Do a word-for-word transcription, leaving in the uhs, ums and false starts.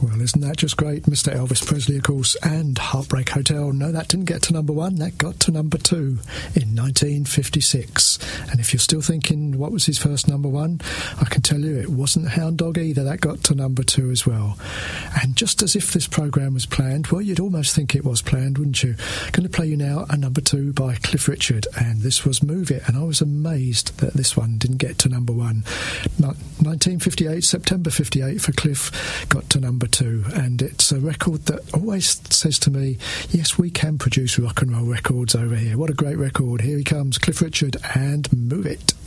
Well, isn't that just great? Mister Elvis Presley, of course, and Heartbreak Hotel. No, that didn't get to number one. That got to number two in nineteen fifty-six. And if you're still thinking, what was his first number one? I can tell you it wasn't Hound Dog either. That got to number two as well. And just as if this programme was planned, well, you'd almost think it was planned, wouldn't you? Going to play you now a number two by Cliff Richard. And this was Move It. And I was amazed that this one didn't get to number one. nineteen fifty-eight, September fifty-eight for Cliff, got to number two, and it's a record that always says to me, yes, we can produce rock and roll records over here. What a great record. Here he comes, Cliff Richard and Move It.